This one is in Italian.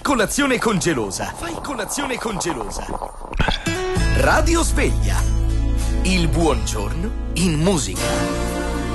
colazione con Gelosa. Fai colazione con Gelosa. Radio Sveglia. Il buongiorno in musica.